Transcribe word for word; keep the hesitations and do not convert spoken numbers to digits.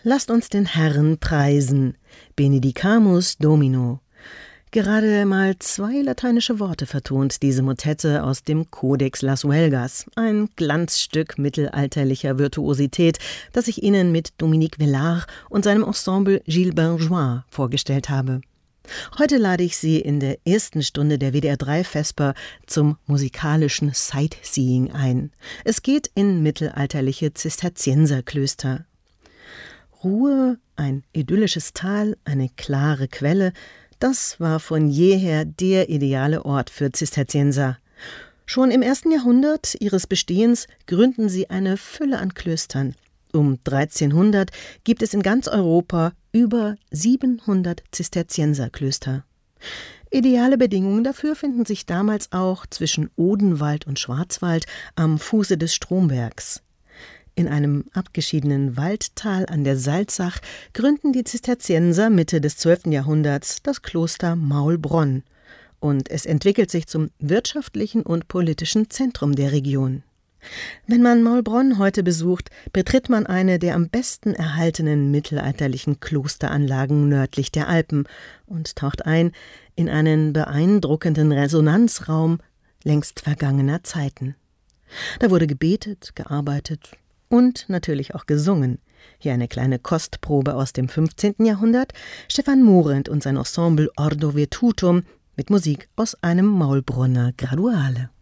Lasst uns den Herrn preisen. Benedicamus Domino. Gerade mal zwei lateinische Worte vertont diese Motette aus dem Codex Las Huelgas, ein Glanzstück mittelalterlicher Virtuosität, das ich Ihnen mit Dominique Vellard und seinem Ensemble Gilles Benjoin vorgestellt habe. Heute lade ich Sie in der ersten Stunde der W D R drei Vesper zum musikalischen Sightseeing ein. Es geht in mittelalterliche Zisterzienserklöster. Ruhe, ein idyllisches Tal, eine klare Quelle, das war von jeher der ideale Ort für Zisterzienser. Schon im ersten Jahrhundert ihres Bestehens gründen sie eine Fülle an Klöstern. Um dreizehnhundert gibt es in ganz Europa über siebenhundert Zisterzienserklöster. Ideale Bedingungen dafür finden sich damals auch zwischen Odenwald und Schwarzwald am Fuße des Strombergs. In einem abgeschiedenen Waldtal an der Salzach gründen die Zisterzienser Mitte des zwölften Jahrhunderts das Kloster Maulbronn. Und es entwickelt sich zum wirtschaftlichen und politischen Zentrum der Region. Wenn man Maulbronn heute besucht, betritt man eine der am besten erhaltenen mittelalterlichen Klosteranlagen nördlich der Alpen und taucht ein in einen beeindruckenden Resonanzraum längst vergangener Zeiten. Da wurde gebetet, gearbeitet und natürlich auch gesungen. Hier eine kleine Kostprobe aus dem fünfzehnten Jahrhundert. Stefan Morent und sein Ensemble Ordo Virtutum mit Musik aus einem Maulbronner Graduale.